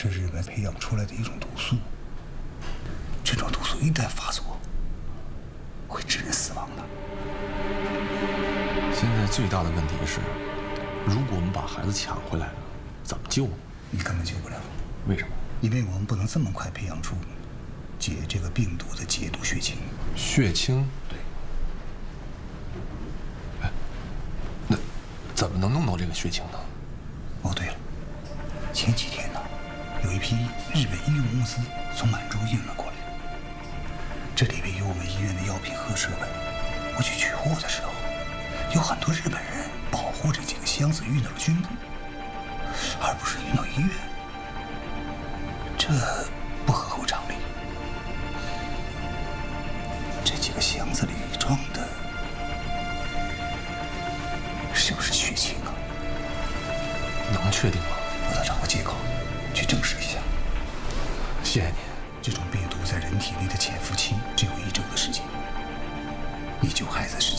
是日本培养出来的一种毒素。这种毒素一旦发作，会致人死亡的。 现在最大的问题是，如果我们把孩子抢回来了，怎么救？ 你根本救不了。 为什么？ 因为我们不能这么快培养出解这个病毒的解毒血清。 血清？ 对。 哎，那怎么能弄到这个血清呢？ 哦，对了，前几天呢，有一批日本医用物资从满洲运了过来，这里边有我们医院的药品和设备。我去取货的时候，有很多日本人保护这几个箱子运到了军部，而不是运到医院，这不合乎常理。这几个箱子里装的是不是血清啊？ 能确定吗？ 我得找个借口去证实一下。 谢谢你。 这种病毒在人体内的潜伏期只有1周的时间，你救孩子时